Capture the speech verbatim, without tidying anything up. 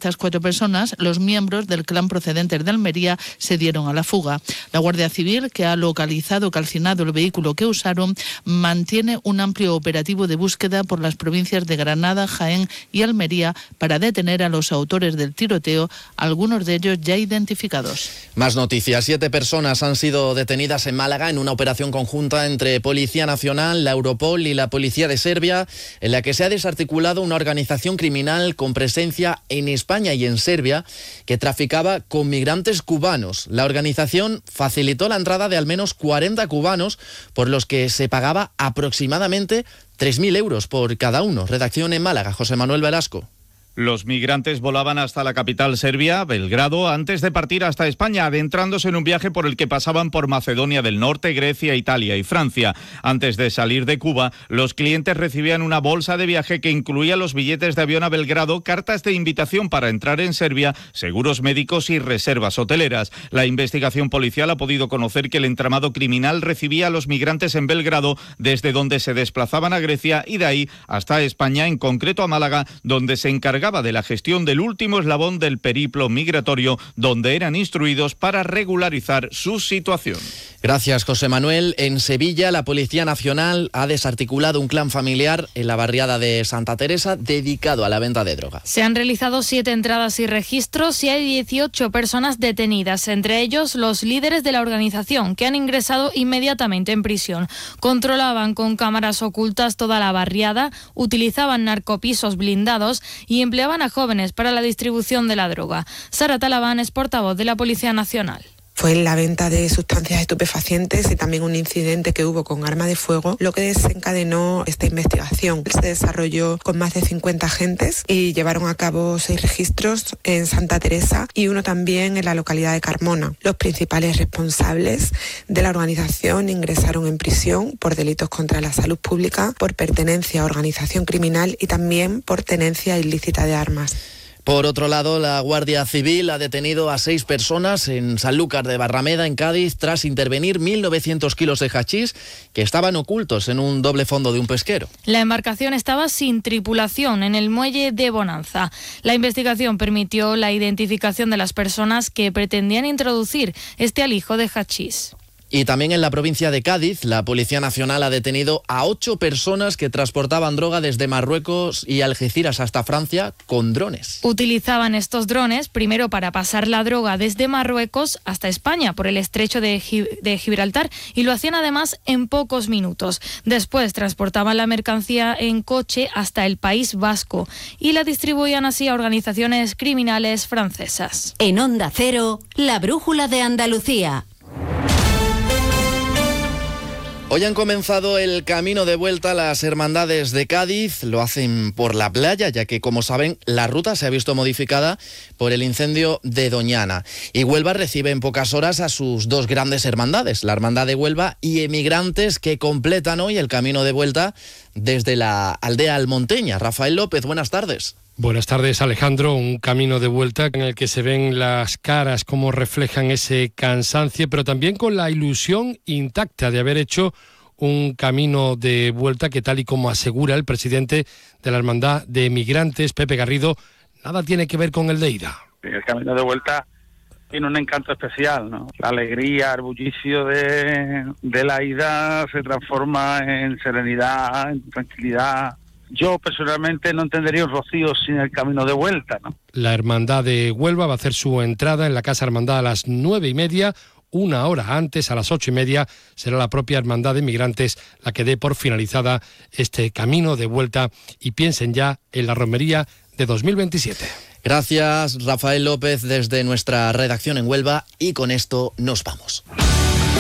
estas cuatro personas, los miembros del clan procedentes de Almería se dieron a la fuga. La Guardia Civil, que ha localizado calcinado el vehículo que usaron, mantiene un amplio operativo de búsqueda por las provincias de Granada, Jaén y Almería para detener a los autores del tiroteo, algunos de ellos ya identificados. Más noticias. Siete personas han sido detenidas en Málaga en una operación conjunta entre Policía Nacional, la Europol y la Policía de Serbia, en la que se ha desarticulado una organización criminal con presencia en España y en Serbia que traficaba con migrantes cubanos. La organización facilitó la entrada de al menos cuarenta cubanos, por los que se pagaba aproximadamente tres mil euros por cada uno. Redacción en Málaga, José Manuel Velasco. Los migrantes volaban hasta la capital serbia, Belgrado, antes de partir hasta España, adentrándose en un viaje por el que pasaban por Macedonia del Norte, Grecia, Italia y Francia. Antes de salir de Cuba, los clientes recibían una bolsa de viaje que incluía los billetes de avión a Belgrado, cartas de invitación para entrar en Serbia, seguros médicos y reservas hoteleras. La investigación policial ha podido conocer que el entramado criminal recibía a los migrantes en Belgrado, desde donde se desplazaban a Grecia y de ahí hasta España, en concreto a Málaga, donde se encargaba de la gestión del último eslabón del periplo migratorio, donde eran instruidos para regularizar su situación. Gracias, José Manuel. En Sevilla, la Policía Nacional ha desarticulado un clan familiar en la barriada de Santa Teresa dedicado a la venta de droga. Se han realizado siete entradas y registros y hay dieciocho personas detenidas, entre ellos los líderes de la organización, que han ingresado inmediatamente en prisión. Controlaban con cámaras ocultas toda la barriada, utilizaban narcopisos blindados y empleaban a jóvenes para la distribución de la droga. Sara Talabán es portavoz de la Policía Nacional. Fue la venta de sustancias estupefacientes y también un incidente que hubo con arma de fuego, lo que desencadenó esta investigación. Se desarrolló con más de cincuenta agentes y llevaron a cabo seis registros en Santa Teresa y uno también en la localidad de Carmona. Los principales responsables de la organización ingresaron en prisión por delitos contra la salud pública, por pertenencia a organización criminal y también por tenencia ilícita de armas. Por otro lado, la Guardia Civil ha detenido a seis personas en Sanlúcar de Barrameda, en Cádiz, tras intervenir mil novecientos kilos de hachís que estaban ocultos en un doble fondo de un pesquero. La embarcación estaba sin tripulación en el muelle de Bonanza. La investigación permitió la identificación de las personas que pretendían introducir este alijo de hachís. Y también en la provincia de Cádiz, la Policía Nacional ha detenido a ocho personas que transportaban droga desde Marruecos y Algeciras hasta Francia con drones. Utilizaban estos drones primero para pasar la droga desde Marruecos hasta España por el estrecho de, Gib- de Gibraltar y lo hacían además en pocos minutos. Después transportaban la mercancía en coche hasta el País Vasco y la distribuían así a organizaciones criminales francesas. En Onda Cero, la brújula de Andalucía. Hoy han comenzado el camino de vuelta a las hermandades de Cádiz. Lo hacen por la playa, ya que, como saben, la ruta se ha visto modificada por el incendio de Doñana. Y Huelva recibe en pocas horas a sus dos grandes hermandades, la Hermandad de Huelva y Emigrantes, que completan hoy el camino de vuelta desde la aldea almonteña. Rafael López, buenas tardes. Buenas tardes, Alejandro. Un camino de vuelta en el que se ven las caras, cómo reflejan ese cansancio, pero también con la ilusión intacta de haber hecho un camino de vuelta que, tal y como asegura el presidente de la Hermandad de Emigrantes, Pepe Garrido, nada tiene que ver con el de ida. El camino de vuelta tiene un encanto especial, ¿no? La alegría, el bullicio de, de la ida se transforma en serenidad, en tranquilidad. Yo personalmente no entendería un rocío sin el camino de vuelta, ¿no? La Hermandad de Huelva va a hacer su entrada en la Casa Hermandad a las nueve y media. Una hora antes, a las ocho y media, será la propia Hermandad de Migrantes la que dé por finalizada este camino de vuelta y piensen ya en la romería de dos mil veintisiete. Gracias, Rafael López, desde nuestra redacción en Huelva, y con esto nos vamos.